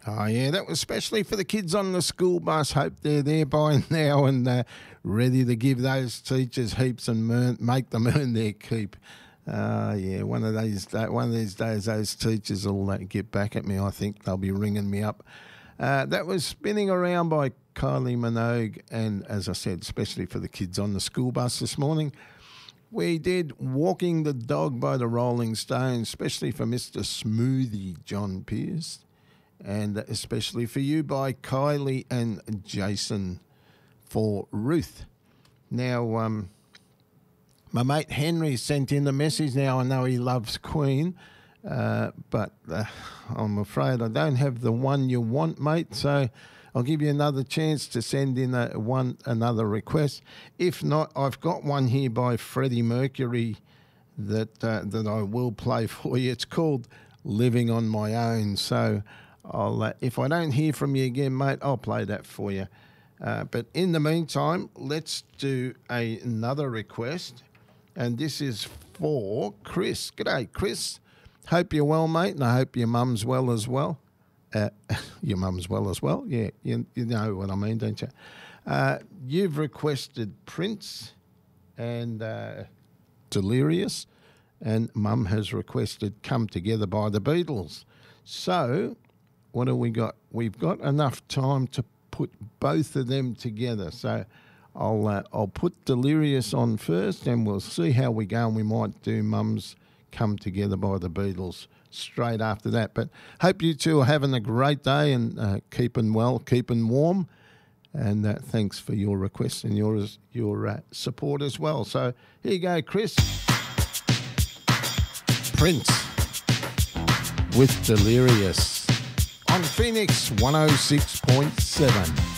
Oh, yeah, that was especially for the kids on the school bus. Hope they're there by now and ready to give those teachers heaps and make them earn their keep. Yeah, one of these days, those teachers will get back at me. I think they'll be ringing me up. That was Spinning Around by Kylie Minogue, and as I said, especially for the kids on the school bus this morning. We did Walking the Dog by the Rolling Stones, especially for Mr. Smoothie John Pierce, and especially for you by Kylie and Jason for Ruth. Now, my mate Henry sent in a message. Now I know he loves Queen, but I'm afraid I don't have the one you want, mate, so I'll give you another chance to send in another request. If not, I've got one here by Freddie Mercury that I will play for you. It's called Living on My Own. So if I don't hear from you again, mate, I'll play that for you. But in the meantime, let's do another request. And this is for Chris. G'day, Chris. Hope you're well, mate, and I hope your mum's well as well. Your mum's well as well? Yeah, you know what I mean, don't you? You've requested Prince and Delirious, and Mum has requested Come Together by the Beatles. So, what have we got? We've got enough time to put both of them together. So, I'll put Delirious on first, and we'll see how we go, and we might do Mum's Come Together by the Beatles straight after that. But hope you two are having a great day and keeping well, keeping warm. And thanks for your requests and your support as well. So here you go, Chris. Prince with Delirious on Phoenix 106.7.